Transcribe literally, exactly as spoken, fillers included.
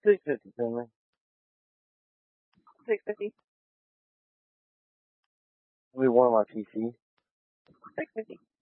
six fifty, Finley. Six fifty. We won on my P C. Six fifty.